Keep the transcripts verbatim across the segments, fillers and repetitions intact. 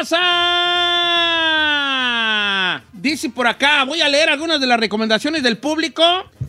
raza! Dice por acá, voy a leer algunas de las recomendaciones del público.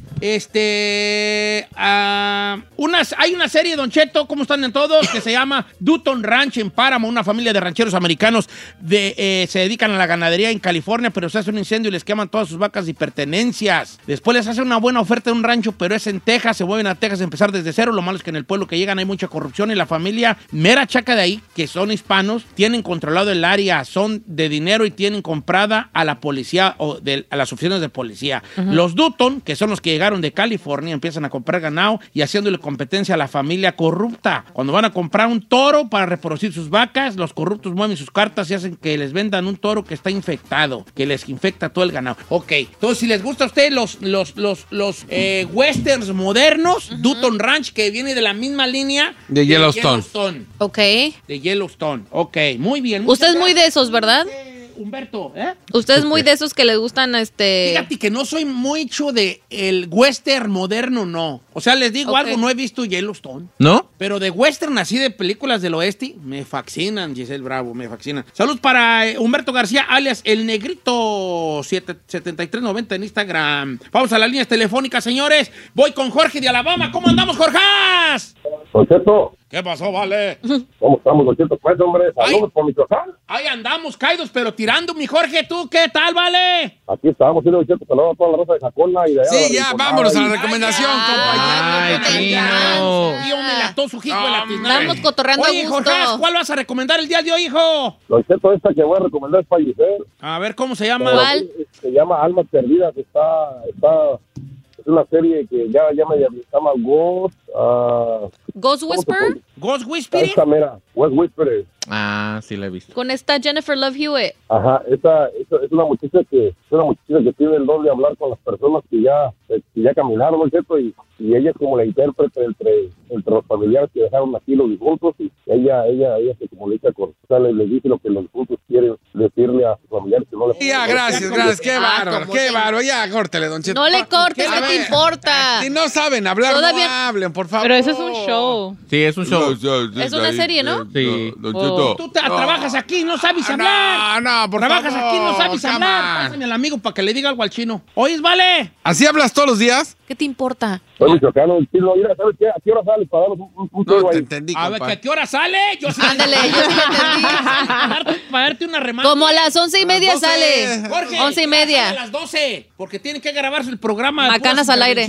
Este, uh, unas, hay una serie, Don Cheto, ¿cómo están en todos? Que se llama Dutton Ranch en Páramo. Una familia de rancheros americanos de, eh, se dedican a la ganadería en California, pero se hace un incendio y les queman todas sus vacas y pertenencias. Después les hace una buena oferta de un rancho, pero es en Texas. Se mueven a Texas a empezar desde cero. Lo malo es que en el pueblo que llegan hay mucha corrupción y la familia mera chaca de ahí, que son hispanos, tienen controlado el área, son de dinero y tienen comprada a la policía o de, a las oficinas de policía. Uh-huh. Los Dutton, que son los que llegaron de California, empiezan a comprar ganado y haciéndole competencia a la familia corrupta. Cuando van a comprar un toro para reproducir sus vacas, los corruptos mueven sus cartas y hacen que les vendan un toro que está infectado, que les infecta todo el ganado. Ok, entonces si les gusta a ustedes los, los, los, los eh, westerns modernos, uh-huh. Dutton Ranch, que viene de la misma línea de, de Yellowstone. Yellowstone. Ok. De Yellowstone. Ok, muy bien. Usted es muy de esos, ¿verdad? Humberto, ¿eh? Usted es muy de esos que les gustan, este... Fíjate que no soy mucho de el western moderno, no. O sea, les digo okay. algo, no he visto Yellowstone. ¿No? Pero de western, así de películas del oeste, me fascinan, Giselle Bravo, me fascinan. Saludos para eh, Humberto García, alias El Negrito setenta y tres noventa en Instagram. Vamos a las líneas telefónicas, señores. Voy con Jorge de Alabama. ¿Cómo andamos, Jorjas? Concepto. ¿Qué pasó, vale? ¿Cómo estamos, Don Cheto? Pues, hombre, saludos por Michoacán. Ahí andamos, caídos, pero tirando, mi Jorge. ¿Tú qué tal, vale? Aquí estamos, Don Cheto, saludos a toda la raza de Jacona y de allá. Sí, ya, vámonos a la recomendación, compañero. Ay, Chino. Tío, me lató su hijo de la tiznada. Estamos cotorreando a Oye, gusto. Jorge, ¿cuál vas a recomendar el día de hoy, hijo? Don Cheto, esta que voy a recomendar es para Giselle. A ver, ¿cómo se llama? ¿Cuál? Se llama Almas Perdidas, está... está es una serie que ya, ya me llama Ghost... Uh, ¿Ghost Whisperer? ¿Ghost Whisperer? Esta mera, Ghost Whisperer. Ah, sí la he visto. Con esta Jennifer Love Hewitt. Ajá, esa, esa es una muchacha que es una muchacha que tiene el don de hablar con las personas que ya, que ya caminaron, ¿no es cierto? Y, y ella es como la intérprete entre, entre los familiares que dejaron aquí los difuntos y ella, ella, ella se comunica con, o sea, les, les dice lo que los difuntos quieren decirle a sus familiares que no les... Ya, gracias, gracias, qué bárbaro, qué bárbaro, ya, córtele, Don Cheto. No le cortes, ¿qué te importa? Si no saben hablar, Todavía... no hablen, por favor. Pero ese es un show. Sí, es un show. Es una serie, ¿no? Sí. Don Cheto. Tú te, no. trabajas aquí, no sabes hablar. No, no, por trabajas favor. aquí, no sabes hablar. Pásame al amigo para que le diga algo al chino. ¿Oyes, vale? ¿Así hablas todos los días? ¿Qué te importa? Soy michoacano, el chino. Mira, ¿sabes qué? ¿A qué hora sales para darnos un, un no, te entendí, a ver, ¿a qué hora sale? Yo sí. Ándale, yo sí le entendí. Para darte, para darte una remata. Como a las once y media sale. Jorge, once y media. A las doce, porque tiene que grabarse el programa. Macanas al aire.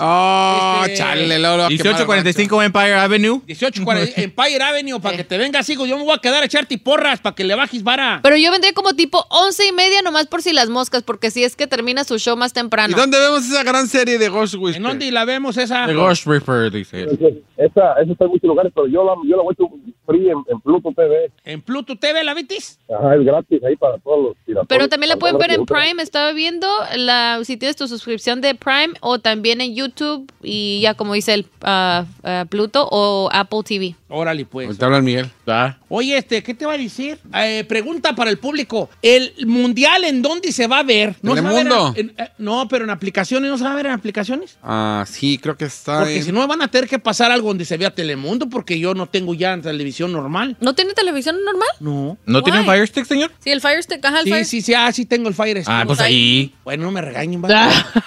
Oh, este, chale, Lolo. dieciocho cuarenta y cinco Empire Avenue. dieciocho cuarenta Empire Avenue, para que te vengas, hijo. Yo me voy a quedar a echarte porras para que le bajes vara. Pero yo vendré como tipo once y media nomás por si las moscas, porque si es que termina su show más temprano. ¿Y dónde vemos esa gran serie de Ghost Whisperer? ¿En dónde la vemos esa? The Ghost Whisperer, dice. Esa, esa está en muchos lugares, pero yo la, yo la voy a free en, en Pluto T V. ¿En Pluto T V la vitis? Ajá, es gratis ahí para todos los piratas. Pero también la pueden ver en Prime, estaba viendo, la, si tienes tu suscripción de Prime, o también en YouTube, y ya como dice el uh, uh, Pluto, o Apple T V. Órale, pues. Te habla Miguel. ¿Ah? Oye, este, ¿qué te va a decir? Eh, pregunta para el público. ¿El mundial en dónde se va a ver? ¿No ¿Telemundo? En, en, no, pero en aplicaciones, ¿no se va a ver en aplicaciones? Ah, sí, creo que está Porque en... si no van a tener que pasar algo donde se vea Telemundo, porque yo no tengo ya televisión normal. ¿No tiene televisión normal? No. ¿No Why? tiene un Fire Stick, señor? Sí, el Fire Stick, ajá, el Sí, Fire sí, sí, ah, sí tengo el Fire Stick. Ah, pues ahí. Bueno, no me regañen, ¿vale?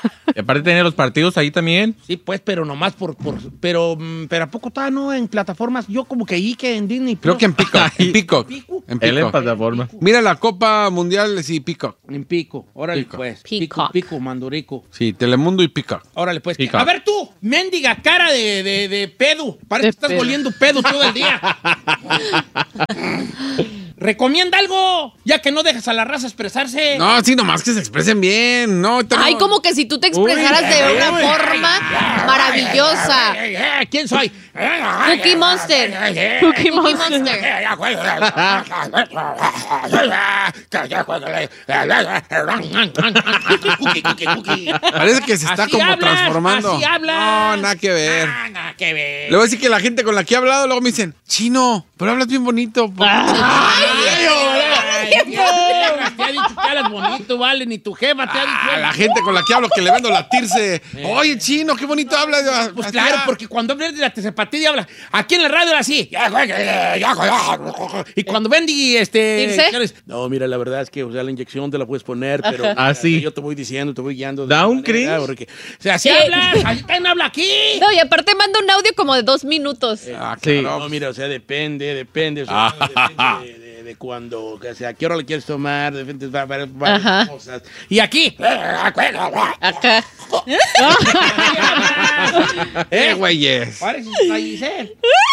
Y aparte tiene los partidos ahí también. Sí, pues, pero nomás por... por pero, mm, pero ¿a poco está, no? En plataformas, yo como que ahí que en Disney Plus. Creo que en Pico. En Pico. ¿Pico? En Él en Pico. plataforma. Mira la Copa Mundial, sí, Pico. En Pico. Órale, Pico. pues. Peacock. Pico, Pico, Mandurico. Sí, Telemundo y Pico. Órale, pues. Pica. A ver tú, mendiga cara de, de, de pedo. Parece De que estás pedo. oliendo pedo todo el día. Recomienda algo, ya que no dejas a la raza expresarse. No, sí, nomás que se expresen bien. No, te- Ay, como que si tú te expresaras Uy, de uy, una uy, forma ay, maravillosa. ay, ay, ay, ¿quién soy? Cookie Monster. Cookie Cookie Monster. Monster. Cookie, cookie, cookie. Parece que se está Así como hablas, transformando. así hablas. No, nada que ver. Ah, nada que ver. Le voy a decir que la gente con la que he hablado luego me dicen, Chino, pero hablas bien bonito. Ay, ay, ay, ay, ya te ha dicho te hablas bonito, vale, ni tu jefa te ha dicho. Ah, la gente con la que hablo que le vendo latirse. Oye, chino, qué bonito habla. Pues claro, porque cuando hablas de la tezepatía habla. Aquí en la radio era así. Y cuando Bendy, este. ¿Irse? No, mira, la verdad es que, o sea, la inyección te la puedes poner, pero. Ah, sí. Yo te voy diciendo, te voy guiando. Da un cringe. O sea, así Sí. hablas. ¿Quién habla aquí? No, y aparte manda un audio como de dos minutos. Ah, Sí. claro. No, mira, o sea, depende, depende. O sea, depende de, de, de cuando, o sea, a qué hora le quieres tomar, depende de varias, varias Ajá. cosas. Y aquí. Acá. Eh, ¿Eh? güeyes. Pareces a Giselle.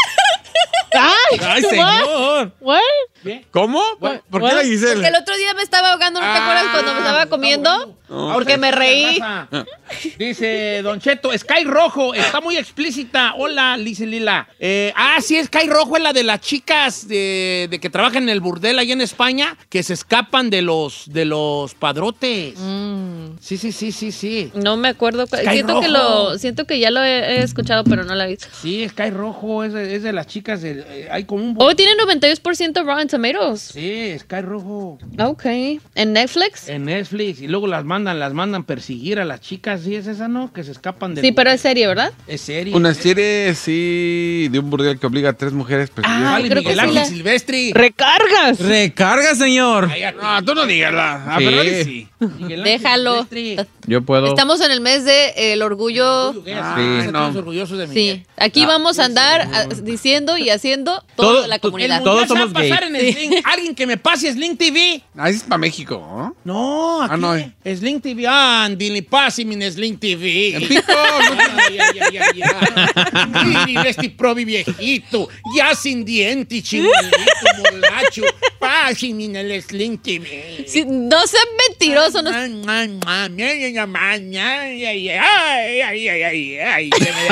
Ay, ¡Ay, señor! What? Bien. ¿Cómo? ¿Por qué la Porque el Giselle? otro día me estaba ahogando, ¿no te acuerdas cuando me estaba comiendo? Porque me reí. Dice Don Cheto, Sky Rojo, está muy explícita. Hola, Lice Lila. Eh, ah, sí, Sky Rojo es la de las chicas de, de que trabajan en el burdel ahí en España, que se escapan de los, de los padrotes. Mm, Sí, sí, sí, sí, sí. no me acuerdo. cuál- Sky Siento que, Rojo. lo, siento que ya lo he, he escuchado, pero no la he visto. Sí, Sky Rojo es de, es de las chicas. De, eh, hay como un... Oh, tiene noventa y dos por ciento Rotten Tomatoes. Sí, Sky Rojo. Ok. ¿En Netflix? En Netflix. Y luego las mandan, las mandan perseguir a las chicas. Sí, es esa, ¿no? Que se escapan de... Sí, pero es serie, ¿verdad? Es serie. Una es- serie, sí, de un burdel que obliga a tres mujeres. Pues, Ah, Sale creo que Miguel sí Ángel la- Silvestri. ¡Recargas! ¡Recarga, señor! Cállate. no, tú no dígala. A Sí. Ferrari sí. Miguel Ángel Déjalo. Silvestri. Yo puedo. Estamos en el mes de eh, el orgullo. Ah, Sí, estamos no. orgullosos de Miguel. Sí, aquí vamos a andar a- diciendo y haciendo todo, Todo- de la to- El comunidad. Todos mundial se va a somos pasar gay. en Sling. Alguien que me pase Sling T V. Ah, ese es para México, ¿no? No, aquí. Ah, no, eh. Sling T V. Ah, dile, pásame mi Sling T V. En Pico, no te- Ay, ay, ay, ay, ay. Mire, este probi viejito, ya sin dientes, chimuelito, molacho. Pásame en el Sling T V. Sí, no sean mentirosos. No... Ay, ay, ay, ay, ay, ay, ay, ay, ay, ay, ay, ay.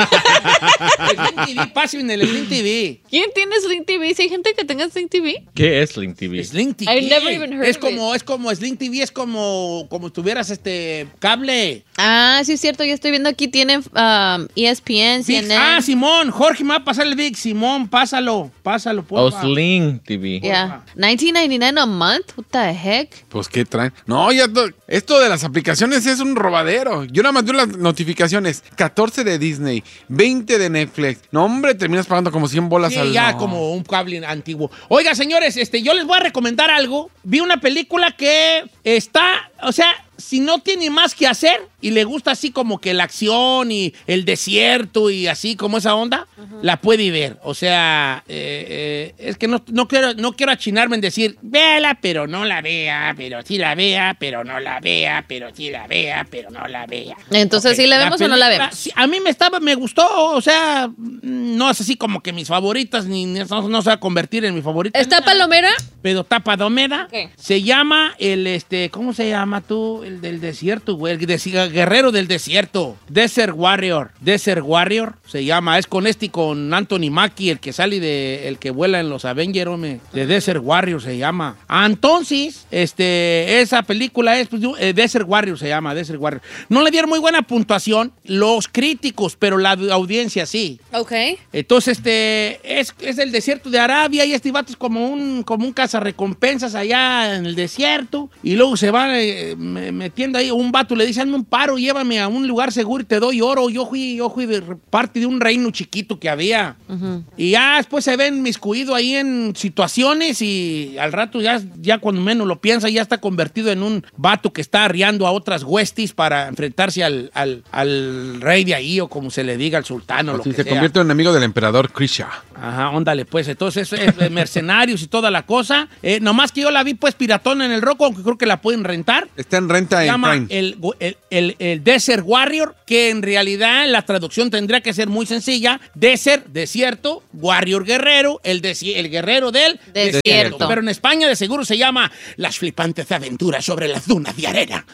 Sling T V, pásame en el Sling T V. ¿Quién tiene Sling T V? ¿Si hay gente que tenga Sling T V? ¿Qué es Sling T V? Sling T V. I've never even heard es of como, es como Sling T V, es como, como tuvieras este cable. Ah, sí es cierto. Yo estoy viendo aquí tienen um, E S P N, C Big- N N. ah, Simón, Jorge me va a pasar el Big. Simón, pásalo, pásalo, Oh, porfa. Sling T V. Yeah. nineteen ninety-nine a month? What the heck? Pues, ¿qué traen? No, ya to- esto de las aplicaciones es un robadero. Yo nada más veo las notificaciones. catorce de Disney, veinte de Netflix. No, hombre, terminas pagando como cien bolas Sí, al... ya no. como un cable antiguo. Oiga, señores, este, yo les voy a recomendar algo. Vi una película que está, o sea, si no tiene más que hacer y le gusta así como que la acción y el desierto y así como esa onda, la puede ver. O sea, eh, eh, es que no, no, quiero, no quiero achinarme en decir, véala, pero no la vea, pero sí la vea, pero no la vea, pero sí la vea, pero no la vea. Entonces, Ok, ¿sí la vemos o no la película, vemos? sí, a mí me estaba, me gustó, o sea, no es así como que mis favoritas, ni ni- no, no se va a convertir en mi favorita. ¿Está ni nada, palomera? pero está padomera. Ok. Se llama el, este, ¿cómo se llama tú? El del desierto, güey, el desi- guerrero del desierto. Desert Warrior. Desert Warrior se llama, es con este y con Anthony Mackie, el que sale de, el que vuela en los Avengers, hombre. De Desert Warrior se llama. Ah, entonces, este, esa película es, pues, eh, Desert Warrior se llama, Desert Warrior. No le dieron muy buena puntuación los críticos, pero la audiencia sí. Ok. Entonces, este, es, es el desierto de Arabia y este vato es como un, como un cazarrecompensas allá en el desierto y luego se va eh, me- metiendo ahí, un vato le dice, hazme un paro, llévame a un lugar seguro y te doy oro. Yo fui, yo fui de parte de un reino chiquito que había. Y ya después se ven miscuido ahí en situaciones y al rato ya, ya cuando menos lo piensa ya está convertido en un vato que está arriando a otras huestis para enfrentarse al, al, al rey de ahí o como se le diga, al sultán o lo Sí, que se sea. convierte en enemigo del emperador Krisha. Ajá, óndale, pues. Entonces, es de mercenarios y toda la cosa. Eh, nomás que yo la vi, pues, piratona en el Roku, aunque creo que la pueden rentar. Está en renta Se en llama Prime. el, el, el- el Desert Warrior, que en realidad la traducción tendría que ser muy sencilla. Desert, desierto, Warrior, guerrero, el, desi- el guerrero del Desierto. desierto. Pero en España de seguro se llama Las flipantes aventuras sobre las dunas de arena.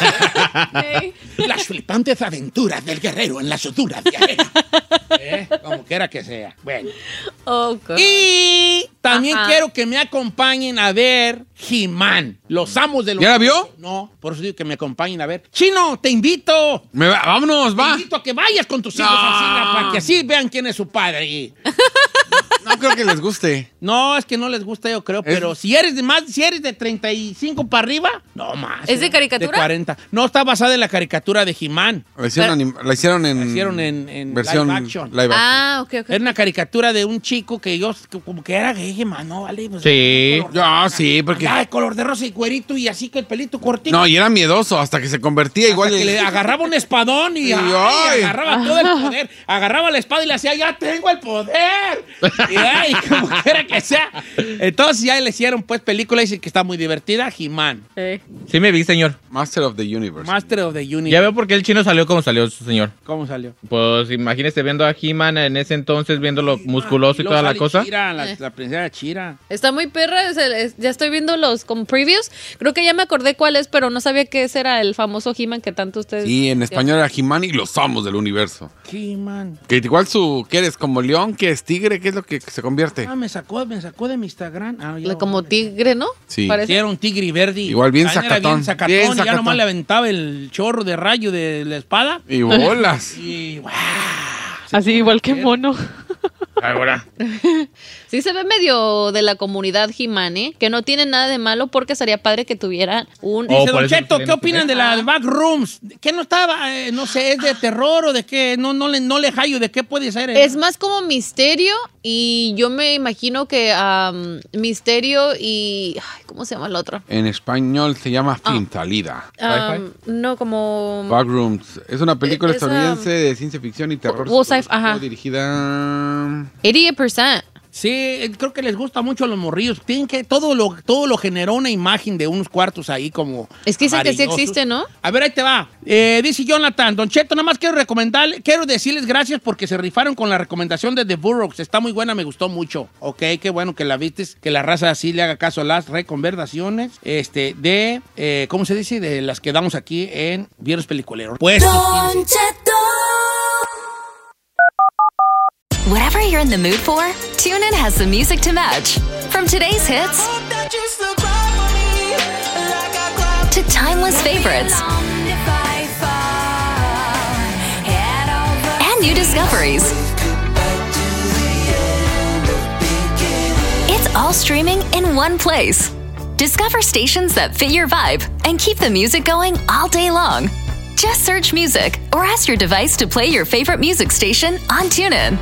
Las flipantes aventuras del guerrero en las dunas de arena. ¿Eh? Como quiera que sea. Bueno. Oh, God. Y también Ajá. quiero que me acompañen a ver He-Man, los amos de los... ¿Ya la vio? No, por eso digo que me acompañen a ver. Chino, te invito. Me va- vámonos, Te va. invito a que vayas con tus hijos No. al cine para que así vean quién es su padre. No creo que les guste. No, es que no les gusta, yo creo, pero si eres de más, si eres de treinta y cinco para arriba, no más. ¿Es de eh, caricatura? De cuarenta. No, está basada en la caricatura de He-Man. La hicieron, anim- la hicieron en... La hicieron en- en versión live action. live action. Ah, ok, ok. Era una caricatura de un chico que yo, que como que era gay, man, ¿no? Vale, pues, Sí. color- Ya, sí, porque... Ay, color de rosa y cuerito y así que el pelito cortito. No, y era miedoso hasta que se convertía Hasta igual... que el- le agarraba un espadón y, Y, ay, ay. agarraba todo el poder. Agarraba la espada y le hacía, ya tengo el poder. Y ay, como quiera que sea. Entonces ya le hicieron pues película y dicen que está muy divertida. He-Man, Sí. Sí me vi, señor. Master of the Universe. Master of the Universe. Ya veo por qué el chino salió como salió, señor. ¿Cómo salió? Pues imagínese viendo a He-Man en ese entonces, viéndolo musculoso y luego toda la sale cosa. Chira, la, Eh. la princesa Chira. Está muy perra, es el- es- ya estoy viendo los como previews. Creo que ya me acordé cuál es, pero no sabía que ese era el famoso He-Man que tanto ustedes... Sí, en español era He-Man y los amos del universo. He-Man. Que igual su... ¿Qué eres? ¿Como león? ¿Qué es tigre? ¿Qué es lo que se convierte? Ah, me sacó, me sacó de mi Instagram. Ah, yo- Como tigre, ¿no? Sí. Parece. Sí, era un tigre verde. Igual bien También era sacatón, Bien sacatón, bien y ya sacatón. nomás le aventaba el chorro de rayo de la espada. Y bolas. Y ¡guau! Así igual que mono. Ahora. Sí se ve medio de la comunidad He-Man, ¿eh? Que no tiene nada de malo porque sería padre que tuvieran un... Oh, Dice por Don eso Cheto, que ¿qué le opinan meto. de la Backrooms? ¿Qué no estaba? Eh, no sé, ¿es de terror o de qué? No, no, le, no le hallo, ¿de qué puede ser? eh? Es más como misterio y yo me imagino que um, misterio y... Ay, ¿cómo se llama el otro? En español se llama Film Salida. Um, no, como... Backrooms. Es una película Eh, esa- estadounidense de ciencia ficción y terror. Wo- sci- ajá. Dirigida... ochenta por ciento. Sí, eh, creo que les gusta mucho a los morrillos. Tienen que, todo lo, todo lo generó una imagen de unos cuartos ahí como Es que dicen que sí amarillosos. existe, ¿no? A ver, ahí te va. Eh, dice Jonathan, Don Cheto, nada más quiero recomendarle, quiero decirles gracias porque se rifaron con la recomendación de The Burroughs. Está muy buena, me gustó mucho. Ok, qué bueno que la viste, que la raza así le haga caso a las recomendaciones este, de, eh, ¿cómo se dice? De las que damos aquí en Viernes Peliculeros. Pues, Don Cheto. Whatever you're in the mood for, TuneIn has the music to match. From today's hits to timeless favorites and new discoveries. It's all streaming in one place. Discover stations that fit your vibe and keep the music going all day long. Just search music or ask your device to play your favorite music station on TuneIn.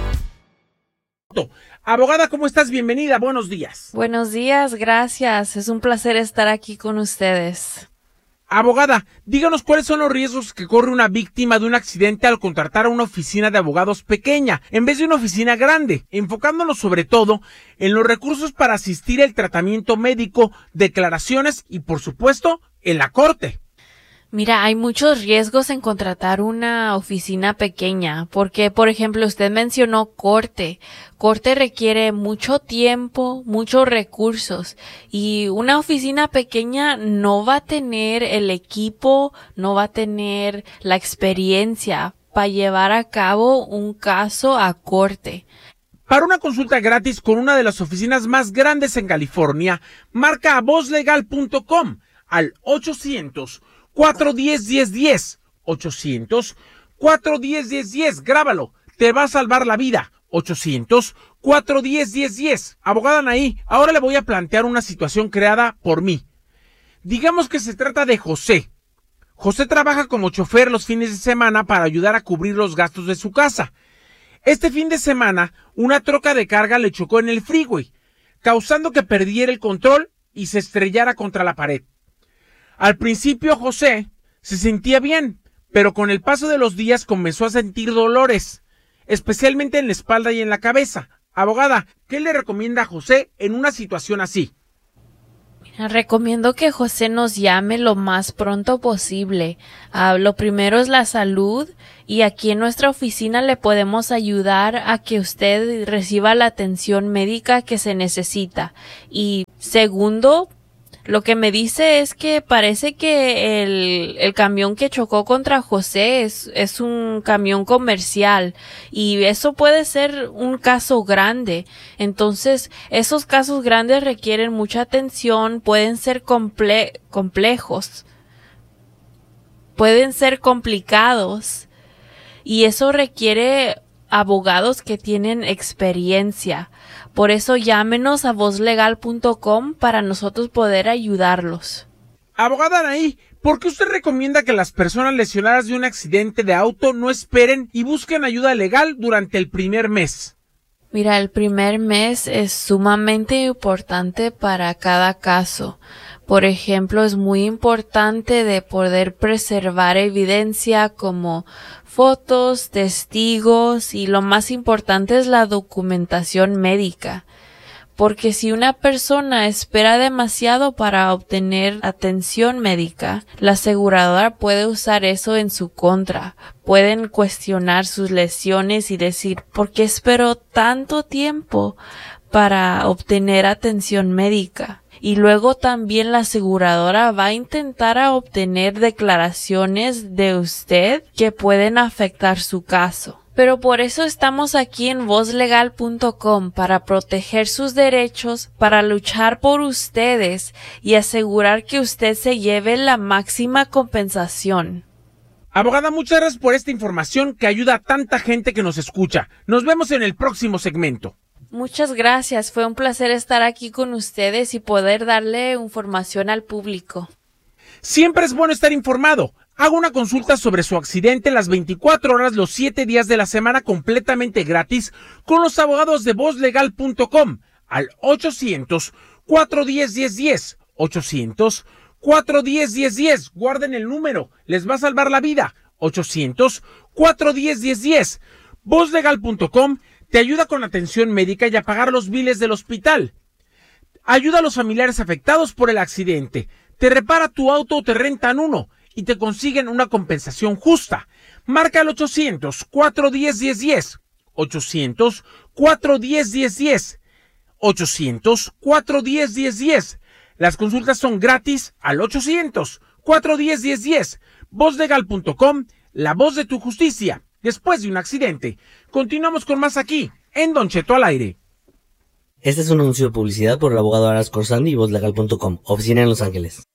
Abogada, ¿cómo estás? Bienvenida, buenos días. Buenos días, gracias. Es un placer estar aquí con ustedes. Abogada, díganos cuáles son los riesgos que corre una víctima de un accidente al contratar a una oficina de abogados pequeña en vez de una oficina grande, enfocándonos sobre todo en los recursos para asistir al tratamiento médico, declaraciones y, por supuesto, en la corte. Mira, hay muchos riesgos en contratar una oficina pequeña, porque, por ejemplo, usted mencionó corte. Corte requiere mucho tiempo, muchos recursos, y una oficina pequeña no va a tener el equipo, no va a tener la experiencia para llevar a cabo un caso a corte. Para una consulta gratis con una de las oficinas más grandes en California, marca a voz legal punto com al ochocientos, cuatro uno cero, uno cero uno cero. ochocientos, cuatro uno cero, uno cero uno cero. Grábalo. Te va a salvar la vida. ochocientos, cuatro uno cero, uno cero uno cero. Abogada Anaí, ahora le voy a plantear una situación creada por mí. Digamos que se trata de José. José trabaja como chofer los fines de semana para ayudar a cubrir los gastos de su casa. Este fin de semana, una troca de carga le chocó en el freeway, causando que perdiera el control y se estrellara contra la pared. Al principio José se sentía bien, pero con el paso de los días comenzó a sentir dolores, especialmente en la espalda y en la cabeza. Abogada, ¿qué le recomienda a José en una situación así? Mira, recomiendo que José nos llame lo más pronto posible. Ah, lo primero es la salud, y aquí en nuestra oficina le podemos ayudar a que usted reciba la atención médica que se necesita. Y segundo, lo que me dice es que parece que el, el camión que chocó contra José es, es un camión comercial, y eso puede ser un caso grande. Entonces, esos casos grandes requieren mucha atención, pueden ser comple- complejos, pueden ser complicados, y eso requiere abogados que tienen experiencia. Por eso llámenos a voz legal punto com para nosotros poder ayudarlos. Abogada Anaí, ¿por qué usted recomienda que las personas lesionadas de un accidente de auto no esperen y busquen ayuda legal durante el primer mes? Mira, el primer mes es sumamente importante para cada caso. Por ejemplo, es muy importante de poder preservar evidencia como fotos, testigos y lo más importante es la documentación médica. Porque si una persona espera demasiado para obtener atención médica, la aseguradora puede usar eso en su contra. Pueden cuestionar sus lesiones y decir, ¿por qué esperó tanto tiempo para obtener atención médica? Y luego también la aseguradora va a intentar a obtener declaraciones de usted que pueden afectar su caso. Pero por eso estamos aquí en voz legal punto com, para proteger sus derechos, para luchar por ustedes y asegurar que usted se lleve la máxima compensación. Abogada, muchas gracias por esta información que ayuda a tanta gente que nos escucha. Nos vemos en el próximo segmento. Muchas gracias, fue un placer estar aquí con ustedes y poder darle información al público. Siempre es bueno estar informado. Haga una consulta sobre su accidente las veinticuatro horas, los siete días de la semana completamente gratis con los abogados de voz legal punto com al ochocientos, cuatro uno cero, uno cero uno cero. ochocientos, cuatro uno cero, uno cero uno cero. Guarden el número, les va a salvar la vida. ochocientos, cuatro uno cero, uno cero uno cero. voz legal punto com te ayuda con atención médica y a pagar los biles del hospital. Ayuda a los familiares afectados por el accidente. Te repara tu auto o te rentan uno y te consiguen una compensación justa. Marca el ochocientos, cuatro uno cero, uno cero uno cero. ochocientos, cuatro uno cero, uno cero uno cero. ochocientos, cuatro uno cero, uno cero uno cero. Las consultas son gratis al ochocientos, cuatro uno cero, uno cero uno cero. voz legal punto com, la voz de tu justicia después de un accidente. Continuamos con más aquí, en Don Cheto al aire. Este es un anuncio de publicidad por el abogado Aras Corsandi y voz legal punto com, oficina en Los Ángeles.